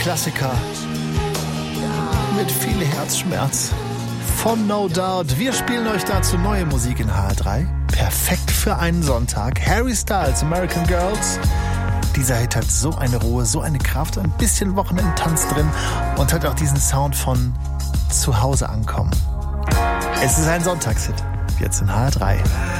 Klassiker mit viel Herzschmerz von No Doubt. Wir spielen euch dazu neue Musik in HR3. Perfekt für einen Sonntag. Harry Styles, American Girls. Dieser Hit hat so eine Ruhe, so eine Kraft, ein bisschen Wochenendtanz drin und hat auch diesen Sound von zu Hause ankommen. Es ist ein Sonntagshit. Jetzt in HR3.